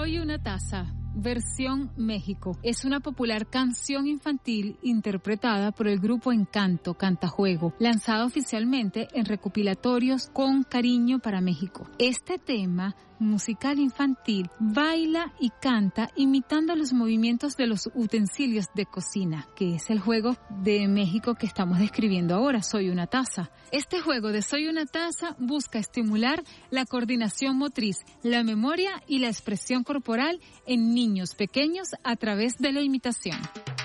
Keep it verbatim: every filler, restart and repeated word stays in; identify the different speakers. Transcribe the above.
Speaker 1: Soy una taza, versión México. Es una popular canción infantil interpretada por el grupo Encanto Cantajuego, lanzada oficialmente en recopilatorios Con Cariño para México. Este tema musical infantil baila y canta imitando los movimientos de los utensilios de cocina, que es el juego de México que estamos describiendo ahora, Soy una taza. Este juego de Soy una taza busca estimular la coordinación motriz, la memoria y la expresión corporal en niños pequeños a través de la imitación.